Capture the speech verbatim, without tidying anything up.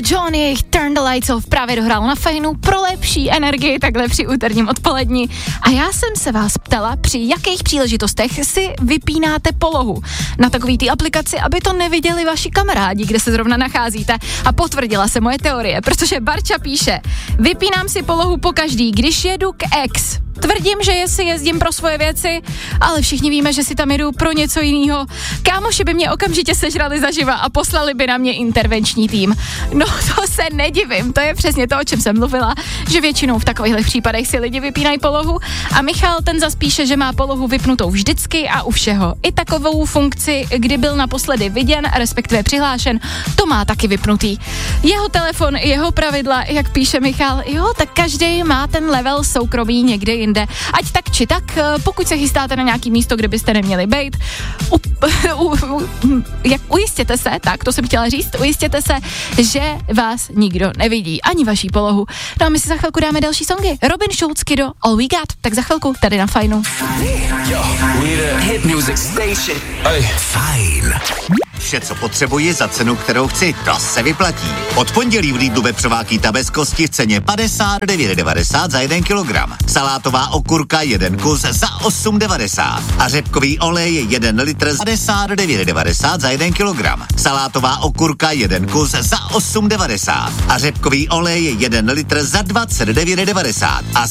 John, jejich Turn the Lights Off právě dohrál na Fajnu pro lepší energii takhle při úterním odpolední. A já jsem se vás ptala, při jakých příležitostech si vypínáte polohu na takový té aplikaci, aby to neviděli vaši kamarádi, kde se zrovna nacházíte. A potvrdila se moje teorie, protože Barča píše, vypínám si polohu pokaždý, když jedu k ex. Tvrdím, že jestli jezdím pro svoje věci, ale všichni víme, že si tam jedu pro něco jiného. Kámoši by mě okamžitě sežrali zaživa a poslali by na mě intervenční tým. No to se nedivím, to je přesně to, o čem jsem mluvila, že většinou v takovýchhle případech si lidi vypínají polohu a Michal ten zas píše, že má polohu vypnutou vždycky a u všeho. I takovou funkci, kdy byl naposledy viděn, respektive přihlášen, to má taky vypnutý. Jeho telefon, jeho pravidla, jak píše Michal, jo, tak každý má ten level soukromí někde jinde. Ať tak či tak, pokud se chystáte na nějaký místo, kde byste neměli bejt, u, u, u, jak ujistěte se, tak to jsem chtěla říct, ujistěte se, že vás nikdo nevidí, ani vaší polohu. No a my si za chvilku dáme další songy. Robin Schulz, Kiddo, All We Got, tak za chvilku tady na Fajnu. Hit music station. Fajn. Vše, co potřebuji za cenu, kterou chci, to se vyplatí. Od pondělí v Lidlu vepřová kýta bez kosti v ceně padesát devět devadesát za jeden kilogram. Salátová okurka jeden kus za osm devadesát. A řepkový olej jeden litr za padesát devět devadesát za jeden kilogram. Salátová okurka jeden kus za osm devadesát. A řepkový olej jeden litr za dvacet devět devadesát. A